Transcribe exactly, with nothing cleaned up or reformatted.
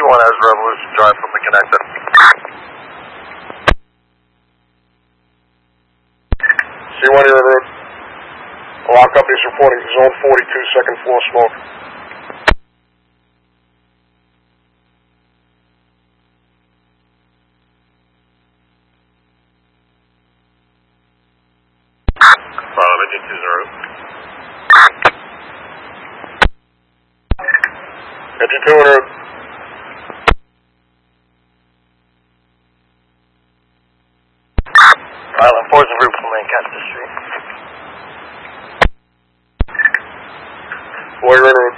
one has Revolution Drive from the connector. C one, you're on road. Lock up is reporting zone forty-two, second floor smoke. Bravo, engine two's en route. Engine two en route. Island four's en route from Lancaster Street. Four, you're en route.